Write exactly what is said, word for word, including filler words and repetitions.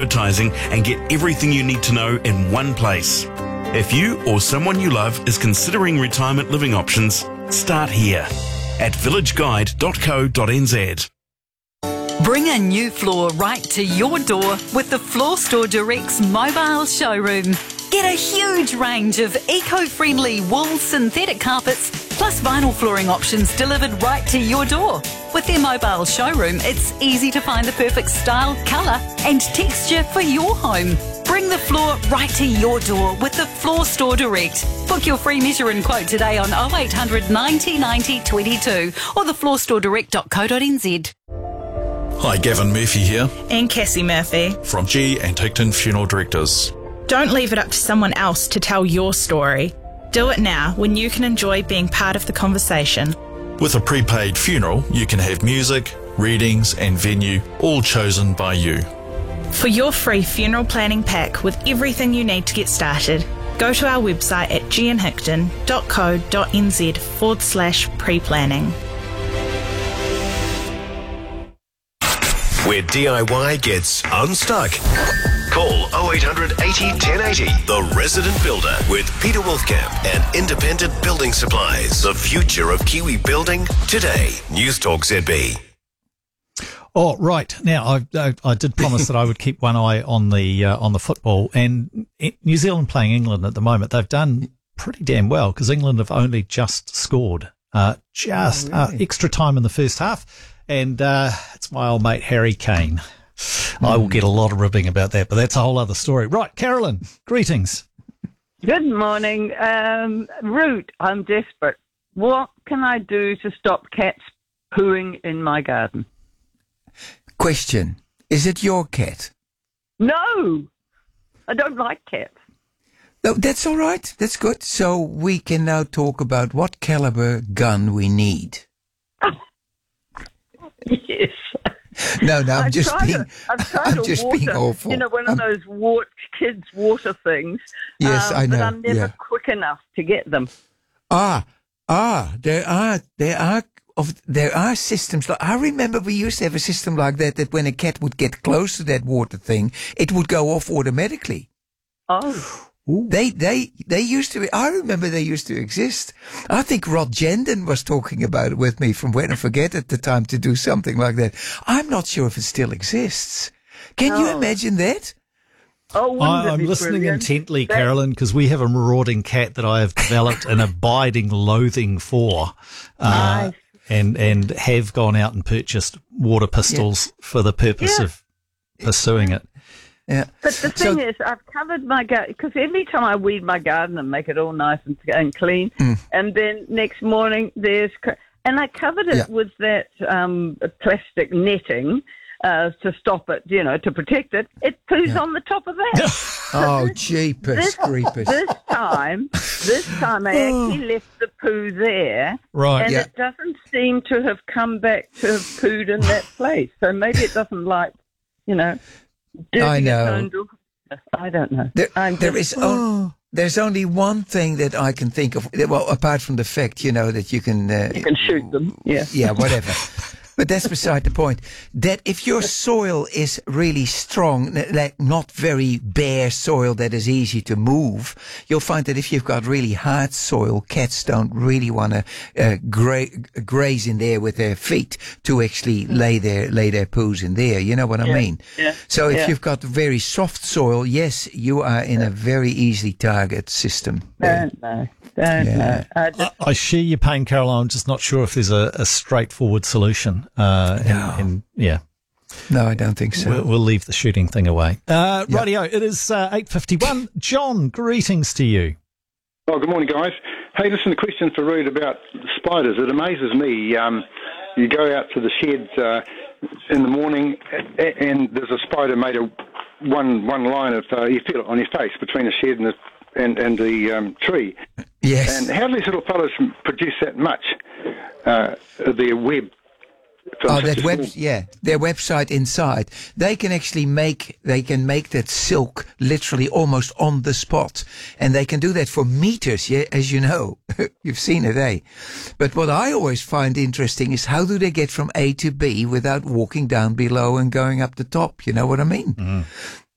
advertising and get everything you need to know in one place. If you or someone you love is considering retirement living options, start here at village guide dot co dot n z. Bring a new floor right to your door with the Floor Store Direct's mobile showroom. Get a huge range of eco-friendly wool synthetic carpets plus vinyl flooring options delivered right to your door. With their mobile showroom, it's easy to find the perfect style, colour and texture for your home. Bring the floor right to your door with the Floor Store Direct. Book your free measure and quote today on oh eight hundred ninety ninety twenty-two or the floor store direct dot co dot n z. Hi, Gavin Murphy here And Cassie Murphy. from G and Tigton Funeral Directors. Don't leave it up to someone else to tell your story. Do it now when you can enjoy being part of the conversation. With a prepaid funeral, you can have music, readings and venue all chosen by you. For your free funeral planning pack with everything you need to get started, go to our website at gianhickton dot co dot n z forward slash pre-planning. Where D I Y gets unstuck. Call oh eight hundred eighty ten eighty. The Resident Builder with Peter Wolfkamp and Independent Building Supplies. The future of Kiwi building today. News Talk Z B. Oh, right. Now, I, I, I did promise that I would keep one eye on the uh, on the football. And New Zealand playing England at the moment, they've done pretty damn well because England have only just scored uh, just Oh, really? uh, extra time in the first half. And uh, it's my old mate Harry Kane. I will get a lot of ribbing about that, but that's a whole other story. Right, Carolyn, greetings. Good morning. Um, Root, I'm desperate. What can I do to stop cats pooing in my garden? Question. Is it your cat? No! I don't like cats. No, that's all right. That's good. So we can now talk about what caliber gun we need. Yes. No, no, I'm I've just tried being, to, I've tried I'm to just water, being awful. You know, one of I'm- those wa- kids' water things. Yes, um, I know, But I'm never yeah. quick enough to get them. Ah, ah, there are, there are, of, there are systems. Like, I remember we used to have a system like that, that when a cat would get close to that water thing, it would go off automatically. Oh. They, they, they used to, I remember they used to exist. I think Rod Jenden was talking about it with me from When I Forget at the time to do something like that. I'm not sure if it still exists. Can you Oh. imagine that? Oh, wouldn't I, it I'm be listening brilliant? intently, That- Carolyn, because we have a marauding cat that I have developed an abiding loathing for. Uh, Nice. and, and have gone out and purchased water pistols for the purpose Yeah. of pursuing it. Yeah. But the So- thing is, I've covered my garden, because every time I weed my garden and make it all nice and, and clean, Mm. and then next morning there's, cr- and I covered it Yeah. with that um, plastic netting uh, to stop it, you know, to protect it. It poos on the top of that. Oh, jeepers This, creepers. this time, this time I actually left the poo there, Right. and Yeah. it doesn't seem to have come back to have pooed in that place. So maybe it doesn't like, you know, dirty I know. its own door. I don't know. There, I'm there just- is on, there's only one thing that I can think of. Well, apart from the fact, you know, that you can, uh, You can shoot them, yeah. yeah, whatever. But that's beside the point. That if your soil is really strong, like not very bare soil that is easy to move, you'll find that if you've got really hard soil, cats don't really want to uh, gra- graze in there with their feet to actually lay their lay their poos in there. You know what I Yeah, mean? yeah, So if yeah. you've got very soft soil, yes, you are in a very easy target system. there. Don't know. Don't Yeah. know. I I, just, I share your pain, Carol. I'm just not sure if there's a, a straightforward solution. Uh, and, No. and yeah, No, I don't think so. we'll, we'll leave the shooting thing away. Uh, Yeah. rightio, it is uh, eight fifty-one. John, greetings to you. Oh, good morning, guys. Hey, listen, a question for Rude about spiders. It amazes me. Um, you go out to the shed uh, in the morning, a- and there's a spider made of one one line of uh, you feel it on your face between the shed and the and, and the um, tree. Yes. And how do these little fellows produce that much? Uh, their web. from Oh, such that a web, small- yeah, their website inside. They can actually make, they can make that silk literally almost on the spot. And they can do that for meters, yeah, as you know. You've seen it, eh? But what I always find interesting is how do they get from A to B without walking down below and going up the top? You know what I mean?